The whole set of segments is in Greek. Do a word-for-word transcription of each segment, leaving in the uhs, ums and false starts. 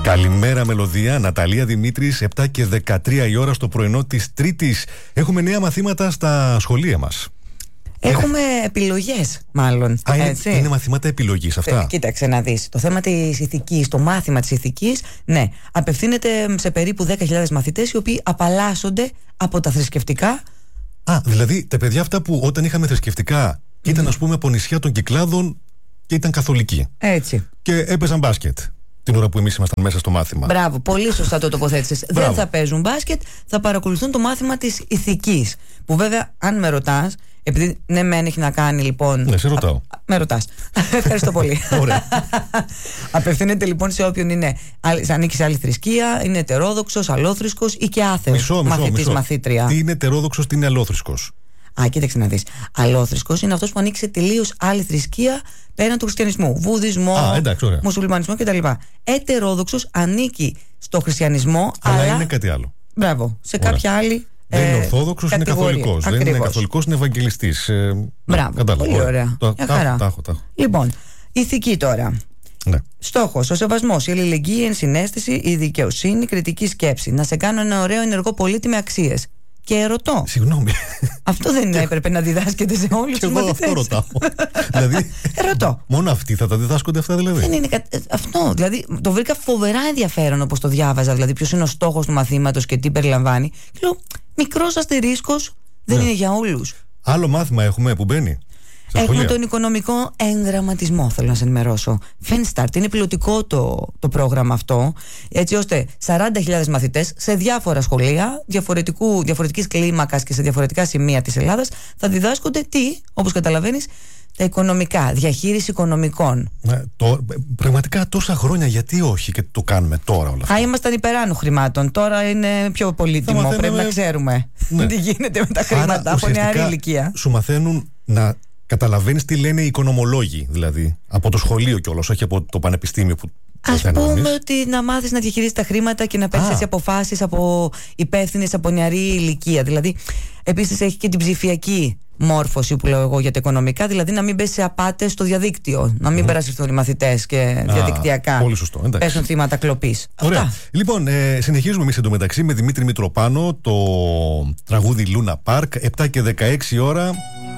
Καλημέρα μελωδία, Ναταλία Δημήτρης, επτά και δεκατρία η ώρα στο πρωινό της Τρίτης. Έχουμε νέα μαθήματα στα σχολεία μας. Έχουμε επιλογές, μάλλον. Α, είναι, έτσι. είναι μαθήματα επιλογής αυτά. Ε, κοίταξε να δεις. Το θέμα της ηθικής, το μάθημα της ηθικής, ναι, απευθύνεται σε περίπου δέκα χιλιάδες μαθητές οι οποίοι απαλλάσσονται από τα θρησκευτικά. Α, δηλαδή τα παιδιά αυτά που όταν είχαμε θρησκευτικά mm. ήταν, ας πούμε, από νησιά των Κυκλάδων και ήταν καθολικοί. Έτσι. Και έπαιζαν μπάσκετ την ώρα που εμείς ήμασταν μέσα στο μάθημα. Μπράβο, πολύ σωστά το τοποθέτησες. Δεν θα παίζουν μπάσκετ, θα παρακολουθούν το μάθημα της ηθικής. Που βέβαια, αν με ρωτάς, επειδή ναι, μεν έχει να κάνει λοιπόν. Ναι, σε ρωτάω. Α, με ρωτάς. Ευχαριστώ πολύ. Ωραία. Απευθύνεται λοιπόν σε όποιον είναι, ανήκει σε άλλη θρησκεία, είναι ετερόδοξος, αλόθρησκος ή και άθεος μαθητής, μαθήτρια. Τι είναι ετερόδοξος, τι είναι αλόθρησκος? Α, κοίταξε να δεις. Αλόθρησκος είναι αυτός που ανήκει σε τελείως άλλη θρησκεία πέραν του χριστιανισμού. Βουδισμό, Α, εντάξει, μουσουλμανισμό κτλ. Ετερόδοξος ανήκει στο χριστιανισμό, αλλά, αλλά είναι κάτι άλλο. Μπράβο, σε ωραία. κάποια άλλη. Δεν είναι Ορθόδοξος, είναι Καθολικός. Δεν είναι Καθολικός, είναι Ευαγγελιστής. Ε, Μπράβο. Κατάλαβα. Πολύ ωραία. Το, τα, τα, τα, τα. Λοιπόν, ηθική τώρα. Ναι. Στόχος, ο σεβασμός, η αλληλεγγύη, η ενσυναίσθηση, η δικαιοσύνη, η κριτική σκέψη. Να σε κάνω ένα ωραίο ενεργό πολίτη με αξίες. Και ερωτώ. Συγγνώμη. Αυτό δεν έπρεπε να διδάσκεται σε όλους τους μαθητές? Εγώ αυτό ρωτάω. Δηλαδή. Ερωτώ. Μόνο αυτοί θα τα διδάσκονται αυτά, δηλαδή? Δεν είναι κα... αυτό. Δηλαδή το βρήκα φοβερά ενδιαφέρον όπως το διάβαζα. Δηλαδή, ποιος είναι ο στόχος του μαθήματος και τι περιλαμβάνει. Και λέω, μικρός αστερίσκος δεν ναι. είναι για όλους. Άλλο μάθημα έχουμε που μπαίνει. Έχουμε σχολεία. Τον οικονομικό εγγραμματισμό, θέλω να σε ενημερώσω. FinStart, είναι πιλωτικό το, το πρόγραμμα αυτό, έτσι ώστε σαράντα χιλιάδες μαθητές σε διάφορα σχολεία, διαφορετικής κλίμακας και σε διαφορετικά σημεία της Ελλάδας, θα διδάσκονται τι, όπως καταλαβαίνεις, τα οικονομικά, διαχείριση οικονομικών. Ε, το, πραγματικά τόσα χρόνια, γιατί όχι και το κάνουμε τώρα όλα αυτά? Α, ήμασταν υπεράνω χρημάτων. Τώρα είναι πιο πολύτιμο. Μαθαίνουμε... Πρέπει να ξέρουμε ναι. τι γίνεται με τα χρήματα. Άρα, από νεαρή ηλικία. Σου μαθαίνουν να καταλαβαίνεις τι λένε οι οικονομολόγοι, δηλαδή. Από το σχολείο κιόλας, όχι από το πανεπιστήμιο που. Ας πούμε ότι να μάθεις να διαχειρίζεις τα χρήματα και να παίρνεις έτσι αποφάσεις από υπεύθυνες από νεαρή ηλικία. Δηλαδή, επίσης έχει και την ψηφιακή μόρφωση που λέω εγώ για τα οικονομικά, δηλαδή να μην πέσει σε απάτες στο διαδίκτυο, να μην mm. περασπιστούν οι μαθητές και Α, διαδικτυακά. Πολύ σωστό. Εντάξει. Πέσουν θύματα κλοπής. Ωραία. Αυτά. Λοιπόν, ε, συνεχίζουμε εμείς εντωμεταξύ με Δημήτρη Μητροπάνο, το τραγούδι Λούνα Πάρκ, επτά και δεκαέξι ώρα.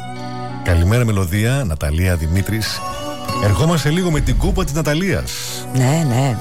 Καλημέρα μελωδία, Ναταλία Δημήτρης. Ερχόμαστε λίγο με την κούπα της Ναταλίας. Ναι, ναι.